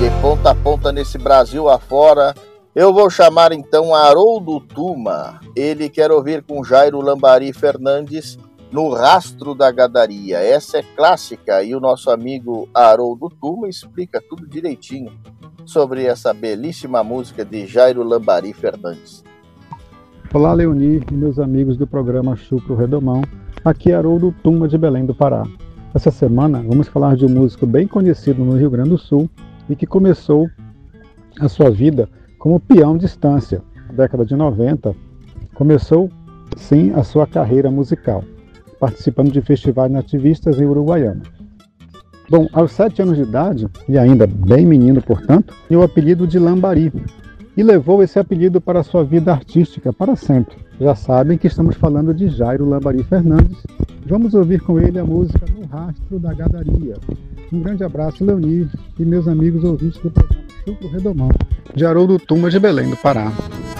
de ponta a ponta nesse Brasil afora. Eu vou chamar então Haroldo Tuma. Ele quer ouvir com Jairo Lambari Fernandes, No Rastro da Gadaria. Essa é clássica e o nosso amigo Haroldo Tuma explica tudo direitinho sobre essa belíssima música de Jairo Lambari Fernandes. Olá, Leoni e meus amigos do programa Chucro Redomão. Aqui é Haroldo Tuma de Belém do Pará. Essa semana vamos falar de um músico bem conhecido no Rio Grande do Sul e que começou a sua vida como peão de estância. Na década de 90, começou sim a sua carreira musical, participando de festivais nativistas em Uruguaiana. Bom, aos 7 anos de idade, e ainda bem menino, portanto, tinha o apelido de Lambari e levou esse apelido para a sua vida artística para sempre. Já sabem que estamos falando de Jairo Lambari Fernandes. Vamos ouvir com ele a música No Rastro da Gadaria. Um grande abraço, Leoni, e meus amigos ouvintes do programa Chucro Redomão, de Haroldo Tuma de Belém do Pará.